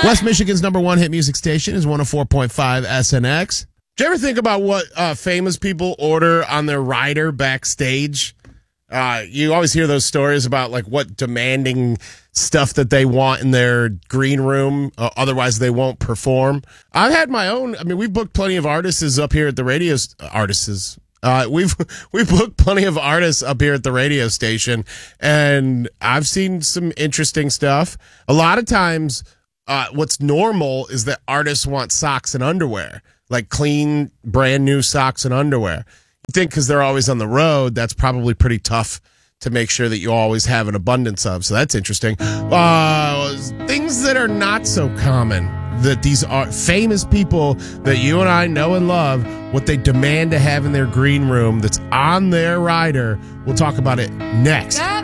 West Michigan's number one hit music station is 104.5 SNX. Do you ever think about what famous people order on their rider backstage? You always hear those stories about like what demanding stuff that they want in their green room, otherwise they won't perform. I've had my own. I mean, we've booked plenty of artists up here at the radio. We've booked plenty of artists up here at the radio station, and I've seen some interesting stuff. A lot of times, what's normal is that artists want socks and underwear, like clean, brand new socks and underwear. You think because they're always on the road, that's probably pretty tough to make sure that you always have an abundance of. So that's interesting. Things that are not so common, that these are famous people that you and I know and love, what they demand to have in their green room that's on their rider. We'll talk about it next.